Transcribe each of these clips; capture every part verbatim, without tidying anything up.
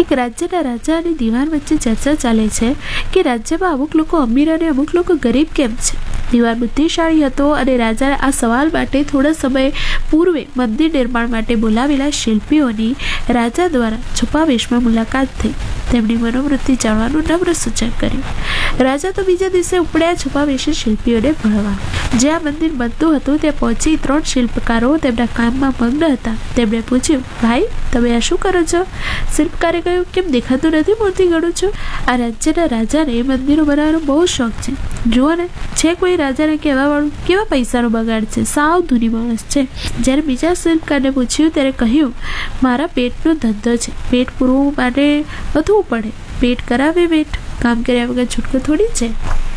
એક રાજ્યના રાજા અને દિવાન વચ્ચે ચર્ચા ચાલે છે કે રાજ્યમાં અમુક લોકો અમીર અને અમુક લોકો ગરીબ કેમ છે. દિવાન બુદ્ધિશાળી હતો અને રાજાના આ સવાલ માટે થોડા સમય પૂર્વે મંદિર નિર્માણ માટે બોલાવેલા શિલ્પીઓની રાજા દ્વારા છુપાવેશમાં મુલાકાત થઈ. તેમની મનોવૃત્તિ જાણવાનું નમ્ર સૂચન કર્યું. રાજા તો બીજા દિવસે ઉપડ્યા છુપાવેશી શિલ્પીઓને ભળવા. જ્યાં મંદિર બનતું હતું ત્યાં પહોંચી ત્રણ શિલ્પકારો તેમના કામમાં મગ્ન હતા. તેમણે પૂછ્યું, ભાઈ તમે આ શું કરો છો? શિલ્પકારે કહ્યું, કેમ દેખાતું નથી મૂર્તિ ગણું છું. આ રાજ્યના રાજાને મંદિરો બનાવવાનો બહુ શોખ છે. જુઓ ને, છે કોઈ રાજાને કહેવા વાળું કેવા પૈસાનો બગાડ છે, સાવ ધૂની માણસ છે. જ્યારે બીજા શિલ્પકારને પૂછ્યું ત્યારે કહ્યું, મારા પેટનો ધંધો છે, પેટ પૂરવું માટે વધવું પડે, પેટ કરાવે વેટ, કામ કર્યા વગર છૂટકો થોડી છે.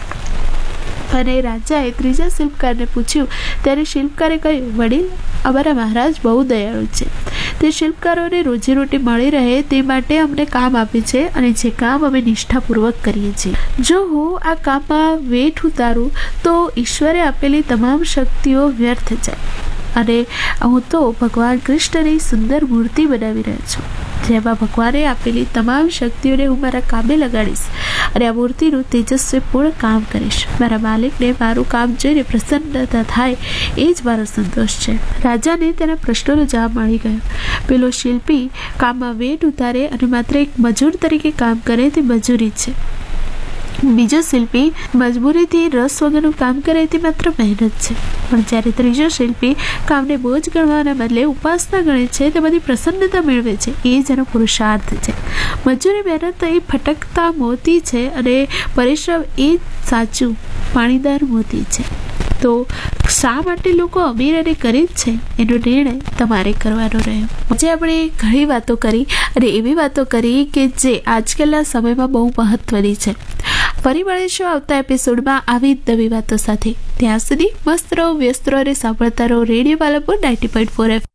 અને રાજાએ ત્રીજા શિલ્પકારને પૂછ્યું ત્યારે શિલ્પકારે કહ્યું, વડીલ અમારા મહારાજ બહુ દયાળુ છે. તે શિલ્પકારોને રોજીરોટી મળી રહે તે માટે અમને કામ આપે છે અને જે કામ અમે નિષ્ઠાપૂર્વક કરીએ છીએ. જો હું આ કામમાં વેઠ ઉતારું તો ઈશ્વરે આપેલી તમામ શક્તિઓ વ્યર્થ જાય અને હું તો ભગવાન કૃષ્ણની સુંદર મૂર્તિ બનાવી રહ્યો છું, જેમાં ભગવાને આપેલી તમામ શક્તિઓને હું મારા કામે લગાડીશ અને આ મૂર્તિનું તેજસ્વીપૂર્ણ કામ કરીશ. મારા માલિકને મારું કામ જોઈને પ્રસન્નતા થાય એ જ મારો સંતોષ છે. રાજાને તેના પ્રશ્નોનો જવાબ મળી ગયો. પેલો શિલ્પી કામમાં વેટ ઉતારે અને માત્ર એક મજૂર તરીકે કામ કરે તે મજૂરી છે. બીજો શિલ્પી મજબૂરીથી રસ વગરનું કામ કરે તે માત્ર મહેનત છે. પણ જ્યારે ત્રીજો શિલ્પી કામને બોજ ગણવાના બદલે ઉપાસના ગણે છે, તેમાંથી પ્રસન્નતા મેળવે છે, એ જ એનો પુરુષાર્થ છે. મજૂરી મહેનત એ ફટકતા મોતી છે અને પરિશ્રમ એ સાચું પાણીદાર મોતી છે. તો શા માટે લોકો અમીર અને ગરીબ છે એનો નિર્ણય તમારે કરવાનો રહ્યો. આજે આપણે ઘણી વાતો કરી અને એવી વાતો કરી કે જે આજકાલના સમયમાં બહુ મહત્વની છે. ફરી મળીશું આવતા એપિસોડમાં આવી જ નવી વાતો સાથે. ત્યાં સુધી મસ્ત રહો, વ્યસ્ત રહો અને સાંભળતા રહો radio Palanpur ninety point four F